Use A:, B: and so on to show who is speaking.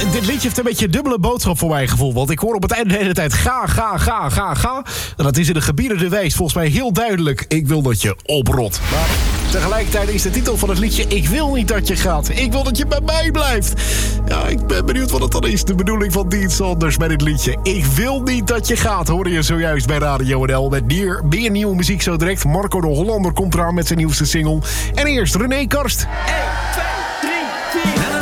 A: dit liedje heeft een beetje een dubbele boodschap voor mijn gevoel. Want ik hoor op het einde de hele tijd ga. En dat is in de gebieden de wijs volgens mij heel duidelijk. Ik wil dat je oprot. Maar tegelijkertijd is de titel van het liedje Ik wil niet dat je gaat. Ik wil dat je bij mij blijft. Ja, ik ben benieuwd wat het dan is. De bedoeling van Dean Saunders met dit liedje. Ik wil niet dat je gaat. Hoorde je zojuist bij Radio NL. Met meer nieuwe muziek zo direct. Marco de Hollander komt eraan met zijn nieuwste single. En eerst René Karst.
B: 1, 2, 3, 4...